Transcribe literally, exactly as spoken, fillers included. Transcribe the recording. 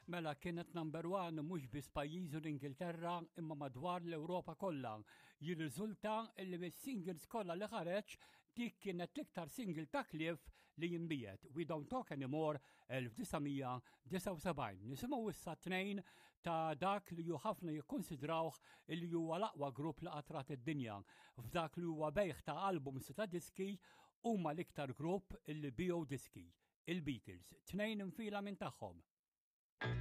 Mela kienet number one mhux biss pajjiżu l-Ingilterra imma madwar l-Ewropa kollha. Jirriżulta li mis-singles kollha li ħareġ dik kienet l-iktar single ta' Cliff li jinbiet. We Don't Talk Anymore elf-tisa' Nisimgħu issa tnejn ta' dak li ju ħafna jikkonsidrawh li huwa l-aqwa grupp li qatrat id-dinja. F'dak li huwa bejħ ta' albums ta' diski huma l-iktar grupp li bijew diski. Il-Beatles, tnejn infila minn tagħhom.